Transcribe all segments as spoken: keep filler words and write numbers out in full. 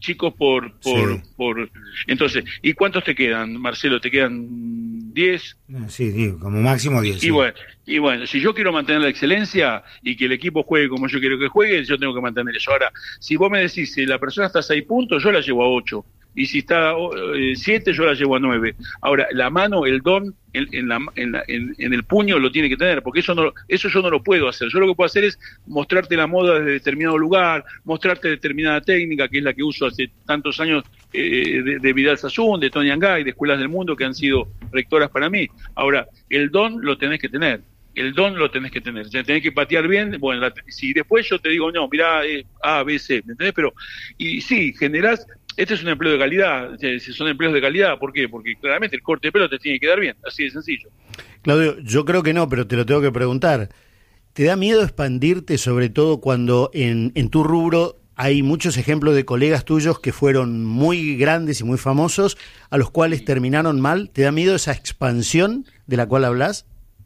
chicos por, por, sí. por... Entonces, ¿y cuántos te quedan, Marcelo? ¿Te quedan diez? Sí, sí, como máximo diez. Y, sí. bueno, y bueno, si yo quiero mantener la excelencia y que el equipo juegue como yo quiero que juegue, yo tengo que mantener eso. Ahora, si vos me decís, si la persona está a seis puntos, yo la llevo a ocho. Y si está eh, siete, yo la llevo a nueve. Ahora, la mano, el don, en, en, la, en, la, en, en el puño lo tiene que tener, porque eso no eso yo no lo puedo hacer. Yo lo que puedo hacer es mostrarte la moda desde determinado lugar, mostrarte determinada técnica, que es la que uso hace tantos años eh, de, de Vidal Sassoon, de Tony Angay, de Escuelas del Mundo, que han sido rectoras para mí. Ahora, el don lo tenés que tener. El don lo tenés que tener, ya tenés que patear bien. Bueno, la, si después yo te digo, no, mirá, eh, A, B, C, ¿me entendés? Pero, y sí, generás, este es un empleo de calidad, si son empleos de calidad, ¿por qué? Porque claramente el corte de pelo te tiene que dar bien, así de sencillo. Claudio, yo creo que no, pero te lo tengo que preguntar. ¿Te da miedo expandirte, sobre todo cuando en, en tu rubro hay muchos ejemplos de colegas tuyos que fueron muy grandes y muy famosos, a los cuales terminaron mal? ¿Te da miedo esa expansión de la cual hablas?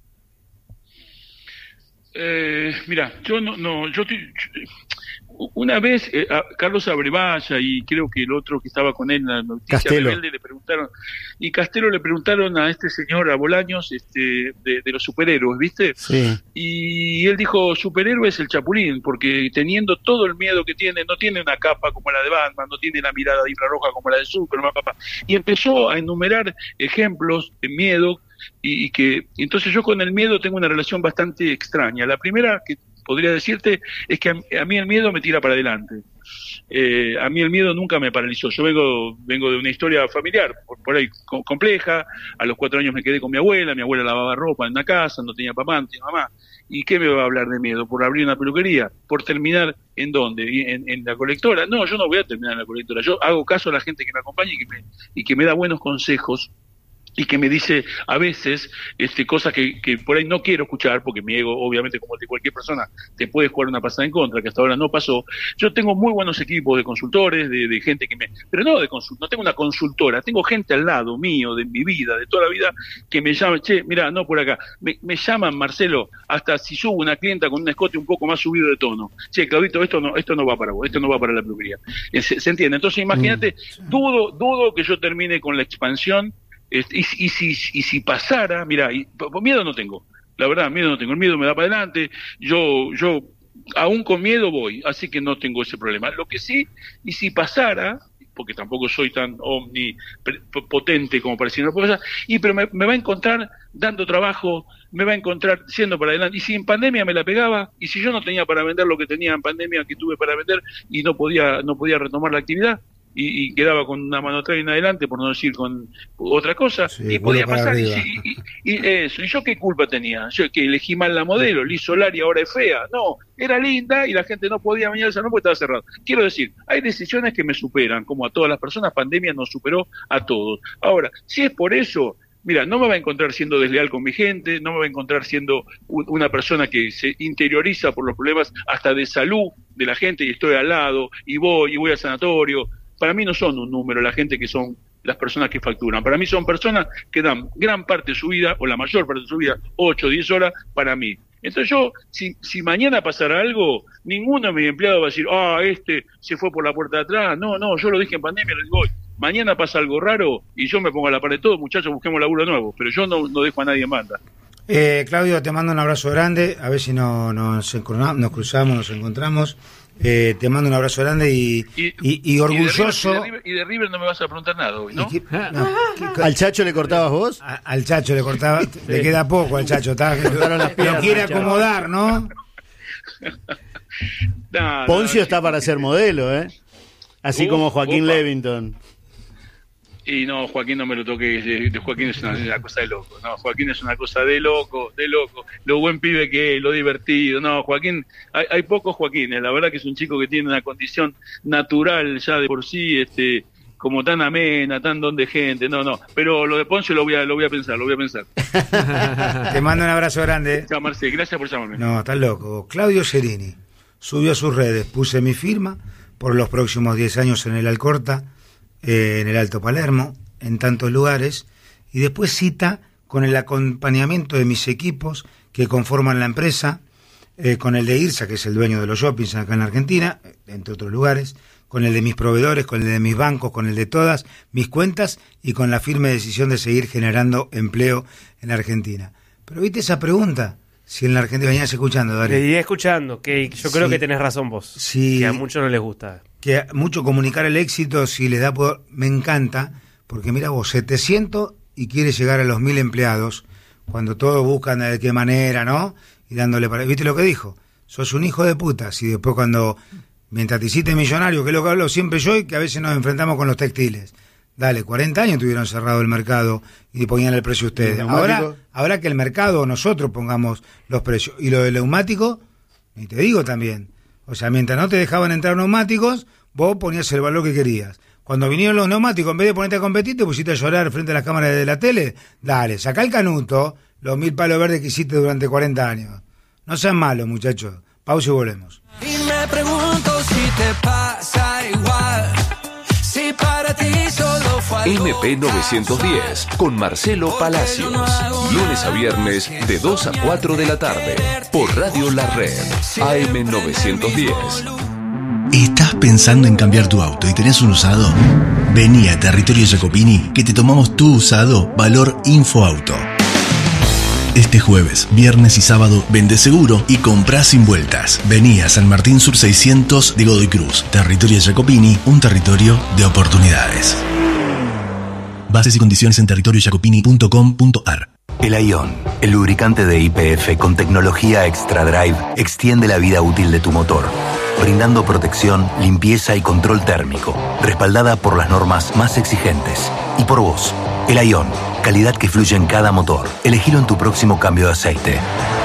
Eh, mira, yo no, no, yo, te, yo una vez eh, a Carlos Abrevaya y creo que el otro que estaba con él en la noticia Castelo. rebelde le preguntaron, y Castelo le preguntaron a este señor, a Bolaños, este, de, de los superhéroes, ¿viste? Sí. Y él dijo, superhéroe es el Chapulín, porque teniendo todo el miedo que tiene, no tiene una capa como la de Batman, no tiene la mirada infrarroja como la de Superman, papá. Y empezó a enumerar ejemplos de miedo. Y, y que entonces yo con el miedo tengo una relación bastante extraña. La primera que podría decirte es que a, a mí el miedo me tira para adelante. Eh, a mí el miedo nunca me paralizó. Yo vengo vengo de una historia familiar por, por ahí co- compleja. A los cuatro años me quedé con mi abuela. Mi abuela lavaba ropa en la casa, no tenía papá, no tenía mamá. ¿Y qué me va a hablar de miedo? ¿Por abrir una peluquería? ¿Por terminar en dónde? ¿En, en la colectora? No, yo no voy a terminar en la colectora. Yo hago caso a la gente que me acompaña y que me, y que me da buenos consejos, y que me dice a veces este cosas que, que por ahí no quiero escuchar, porque mi ego, obviamente, como el de cualquier persona, te puede jugar una pasada en contra, que hasta ahora no pasó. Yo tengo muy buenos equipos de consultores, de, de gente que me... Pero no de consult, no tengo una consultora, tengo gente al lado mío, de mi vida, de toda la vida, que me llama, che, mira, no por acá, me, me llaman, Marcelo, hasta si subo una clienta con un escote un poco más subido de tono. Che, Claudito, esto no esto no va para vos, esto no va para la peluquería. ¿Se, se entiende? Entonces, imagínate, mm. dudo, dudo que yo termine con la expansión. Y, y, si, y si pasara, mira, miedo no tengo, la verdad, miedo no tengo, el miedo me da para adelante, yo, yo aún con miedo voy, así que no tengo ese problema. Lo que sí, y si pasara, porque tampoco soy tan omnipotente como para decir una cosa, y pero me, me va a encontrar dando trabajo, me va a encontrar siendo para adelante, y si en pandemia me la pegaba, y si yo no tenía para vender lo que tenía en pandemia que tuve para vender, y no podía, no podía retomar la actividad, Y, y quedaba con una mano atrás y una adelante, por no decir con otra cosa, sí, y podía pasar, y, y, y eso, y yo qué culpa tenía, yo que elegí mal la modelo, Liz Solari ahora es fea, no, era linda y la gente no podía bañarse, no, porque estaba cerrado. Quiero decir, hay decisiones que me superan, como a todas las personas, pandemia nos superó a todos. Ahora, si es por eso, mira, no me va a encontrar siendo desleal con mi gente, no me va a encontrar siendo una persona que se interioriza por los problemas hasta de salud de la gente, y estoy al lado, y voy, y voy al sanatorio. Para mí no son un número la gente que son las personas que facturan. Para mí son personas que dan gran parte de su vida, o la mayor parte de su vida, ocho o diez horas, para mí. Entonces yo, si, si mañana pasara algo, ninguno de mis empleados va a decir, ah, este se fue por la puerta de atrás. No, no, yo lo dije en pandemia, lo digo hoy. Mañana pasa algo raro y yo me pongo a la pared de todo, muchachos, busquemos laburo nuevo. Pero yo no, no dejo a nadie en banda. Eh, Claudio, te mando un abrazo grande. A ver si no, nos, nos cruzamos, nos encontramos. Eh, te mando un abrazo grande y, y, y, y orgulloso. Y de, River, y, de River, y de River no me vas a preguntar nada hoy, ¿no? Que, no que, ¿Al Chacho le cortabas vos? A, al Chacho le cortaba, sí. Le queda poco al Chacho, está, lo quiere acomodar, ¿no? no Poncio no, está para ser modelo, ¿eh? Así uh, como Joaquín opa. Levington. Y no, Joaquín no me lo toque, de, de Joaquín es una, una cosa de loco, no, Joaquín es una cosa de loco, de loco, lo buen pibe que es, lo divertido, no, Joaquín, hay, hay pocos Joaquines, la verdad que es un chico que tiene una condición natural ya de por sí, este, como tan amena, tan don de gente, no, no, pero lo de Ponce lo voy a, lo voy a pensar, lo voy a pensar. Te mando un abrazo grande. Chao, Marcelo, gracias por llamarme. No, estás loco. Claudio Cerini subió a sus redes, puse mi firma por los próximos diez años en el Alcorta, Eh, en el Alto Palermo, en tantos lugares, y después cita con el acompañamiento de mis equipos que conforman la empresa, eh, con el de IRSA, que es el dueño de los shoppings acá en Argentina, entre otros lugares, con el de mis proveedores, con el de mis bancos, con el de todas mis cuentas y con la firme decisión de seguir generando empleo en Argentina. Pero viste esa pregunta, si en la Argentina venías escuchando, Darío. Te iría escuchando, que yo creo sí, que tenés razón vos, sí, que a muchos no les gusta. Que a mucho comunicar el éxito, si les da poder, me encanta, porque mira vos, setecientos y quiere llegar a los mil empleados, cuando todos buscan de qué manera, ¿no? Y dándole para... ¿Viste lo que dijo? Sos un hijo de puta, si después cuando... Mientras te hiciste millonario, que es lo que hablo siempre yo, y que a veces nos enfrentamos con los textiles. Dale, cuarenta años tuvieron cerrado el mercado y ponían el precio ustedes. Ahora, ahora que el mercado, nosotros pongamos los precios. Y lo del neumático, y te digo también. O sea, mientras no te dejaban entrar neumáticos, vos ponías el valor que querías. Cuando vinieron los neumáticos, en vez de ponerte a competir, te pusiste a llorar frente a las cámaras de la tele. Dale, sacá el canuto, los mil palos verdes que hiciste durante cuarenta años. No sean malos, muchachos. Pausa y volvemos. Y me pregunto si te pasa igual, si para ti solo fue algo M P novecientos diez con Marcelo Palacios. Lunes a viernes de dos a cuatro de la tarde por Radio La Red A M novecientos diez. ¿Estás pensando en cambiar tu auto y tenés un usado? Vení a Territorio Jacopini que te tomamos tu usado valor Infoauto. Este jueves, viernes y sábado, vende seguro y comprá sin vueltas. Vení a San Martín Sur seiscientos de Godoy Cruz. Territorio Jacopini, un territorio de oportunidades. Bases y condiciones en territorio jacopini punto com punto a r. El Ion, el lubricante de Y P F con tecnología Extra Drive, extiende la vida útil de tu motor, brindando protección, limpieza y control térmico, respaldada por las normas más exigentes. Y por vos, el Ion, calidad que fluye en cada motor. Elegilo en tu próximo cambio de aceite.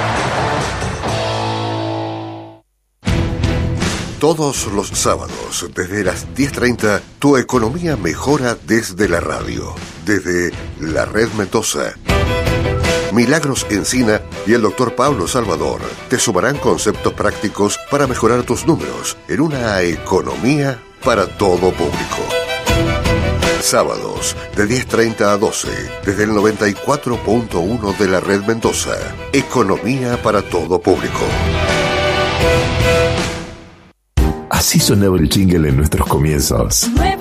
Todos los sábados, desde las diez treinta, tu economía mejora desde la radio, desde la Red Mendoza. Milagros Encina y el doctor Pablo Salvador te sumarán conceptos prácticos para mejorar tus números en una economía para todo público. Sábados, de diez treinta a doce, desde el noventa y cuatro punto uno de la Red Mendoza. Economía para todo público. Así sonaba el jingle en nuestros comienzos.